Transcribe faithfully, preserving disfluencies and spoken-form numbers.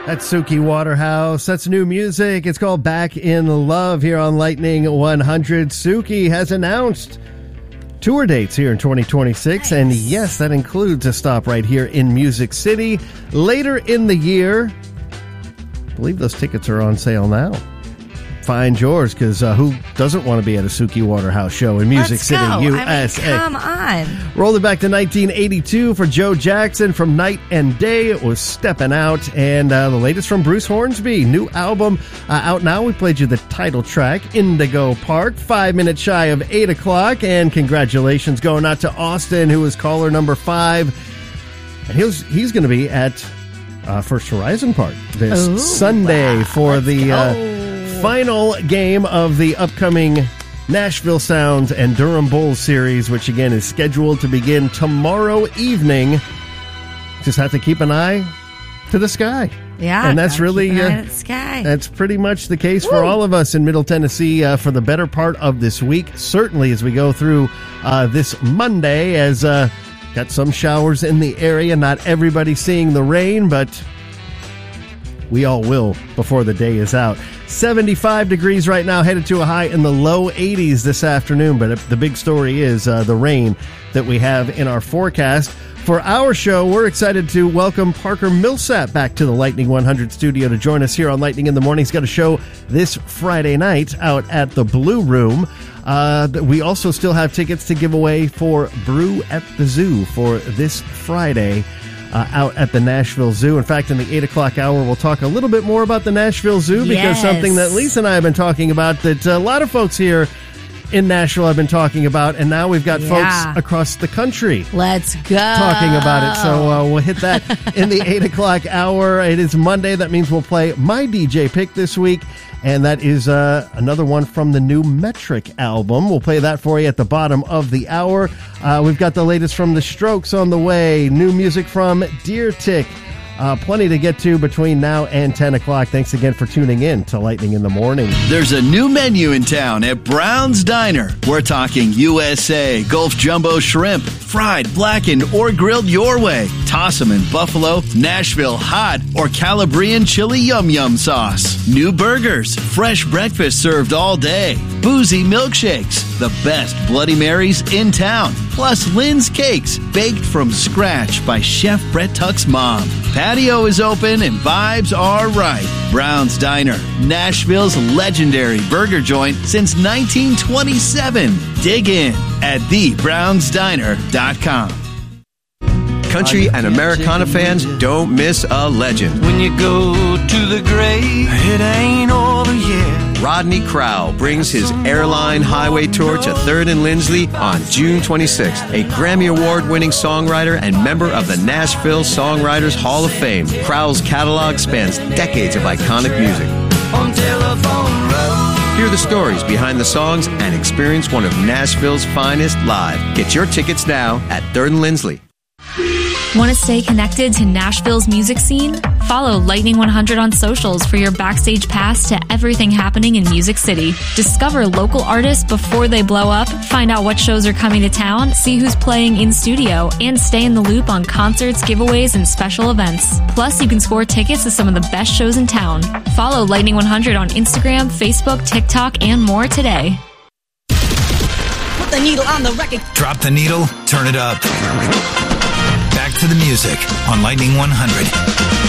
That's Suki Waterhouse. That's new music. It's called Back in Love here on Lightning one hundred. Suki has announced tour dates here in twenty twenty-six. Nice. And yes, that includes a stop right here in Music City later in the year. I believe those tickets are on sale now. Find yours, because uh, who doesn't want to be at a Suki Waterhouse show in Music Let's City, go. U S A? I mean, come on. Roll it back to nineteen eighty-two for Joe Jackson from Night and Day. It was Steppin' Out. And uh, the latest from Bruce Hornsby. New album uh, out now. We played you the title track, Indigo Park. Five minutes shy of eight o'clock. And congratulations going out to Austin, who was caller number five. And he was, he's going to be at uh, First Horizon Park this Ooh, Sunday wow. for Let's the... Uh, final game of the upcoming Nashville Sounds and Durham Bulls series, which again is scheduled to begin tomorrow evening. Just have to keep an eye to the sky. Yeah, and that's really keep an eye uh, to the sky. That's pretty much the case Woo. for all of us in Middle Tennessee uh, for the better part of this week. Certainly as we go through uh, this Monday, as uh, got some showers in the area. Not everybody seeing the rain, but we all will before the day is out. seventy-five degrees right now, headed to a high in the low eighties this afternoon. But the big story is uh, the rain that we have in our forecast. For our show, we're excited to welcome Parker Millsap back to the Lightning one hundred studio to join us here on Lightning in the Morning. He's got a show this Friday night out at the Blue Room. Uh, we also still have tickets to give away for Brew at the Zoo for this Friday. Uh, out at the Nashville Zoo. In fact, in the eight o'clock hour, we'll talk a little bit more about the Nashville Zoo, because yes. something that Lisa and I have been talking about that a lot of folks here in Nashville have been talking about, and now we've got yeah. folks across the country Let's go talking about it. So uh, we'll hit that in the eight o'clock hour. It is Monday. That means we'll play my D J pick this week, and that is uh, another one from the new Metric album. We'll play that for you at the bottom of the hour. Uh, we've got the latest from The Strokes on the way. New music from Deer Tick. Uh, plenty to get to between now and ten o'clock. Thanks again for tuning in to Lightning in the Morning. There's a new menu in town at Brown's Diner. We're talking U S A Gulf Jumbo Shrimp, fried, blackened, or grilled your way. Toss them in buffalo, Nashville hot, or Calabrian chili yum yum sauce. New burgers, fresh breakfast served all day. Boozy milkshakes, the best Bloody Marys in town. Plus Lynn's Cakes, baked from scratch by Chef Brett Tuck's mom. Patio is open and vibes are right. Brown's Diner, Nashville's legendary burger joint since nineteen twenty-seven. Dig in at the browns diner dot com. Country and Americana fans, don't miss a legend. When you go to the grave, it ain't over yet. Rodney Crowell brings his Airline Highway Tour to third and Lindsley on June twenty-sixth. A Grammy Award-winning songwriter and member of the Nashville Songwriters Hall of Fame, Crowell's catalog spans decades of iconic music. On Telephone Road. Hear the stories behind the songs and experience one of Nashville's finest live. Get your tickets now at third and Lindsley. Want to stay connected to Nashville's music scene? Follow Lightning one hundred on socials for your backstage pass to everything happening in Music City. Discover local artists before they blow up, find out what shows are coming to town, see who's playing in studio, and stay in the loop on concerts, giveaways, and special events. Plus, you can score tickets to some of the best shows in town. Follow Lightning one hundred on Instagram, Facebook, TikTok, and more today. Put the needle on the record. Drop the needle, turn it up. Back to the music on Lightning one hundred.